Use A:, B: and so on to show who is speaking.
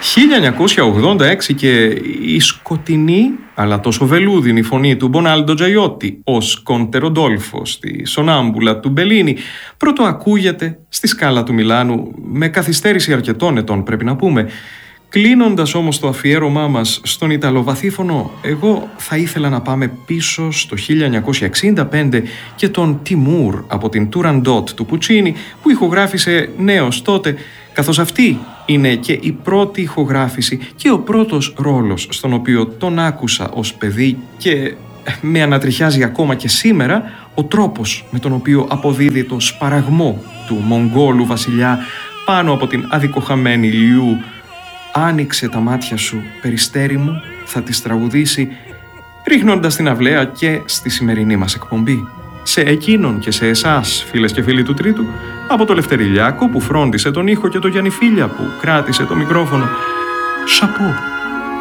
A: 1986 και η σκοτεινή αλλά τόσο βελούδινη φωνή του Μπονάλντο Τζαϊότι ως Κόντε Ροντόλφο στη Σονάμπουλα του Μπελίνι πρώτο ακούγεται στη Σκάλα του Μιλάνου, με καθυστέρηση αρκετών ετών πρέπει να πούμε. Κλείνοντας όμως το αφιέρωμά μας στον Ιταλοβαθήφωνο, εγώ θα ήθελα να πάμε πίσω στο 1965 και τον Τιμούρ από την Τουραντότ του Πουτσίνι που ηχογράφησε νέος τότε, καθώς αυτή είναι και η πρώτη ηχογράφηση και ο πρώτος ρόλος στον οποίο τον άκουσα ως παιδί και με ανατριχιάζει ακόμα και σήμερα ο τρόπος με τον οποίο αποδίδει το σπαραγμό του Μογγόλου βασιλιά πάνω από την αδικοχαμένη Λιού. «Άνοιξε τα μάτια σου, περιστέρι μου», θα τις τραγουδήσει ρίχνοντας την αυλαία και στη σημερινή μας εκπομπή. Σε εκείνον και σε εσάς, φίλες και φίλοι του Τρίτου, από το Λευτερηλιάκο που φρόντισε τον ήχο και το Γιάννη Φίλια που κράτησε το μικρόφωνο. Σαπό!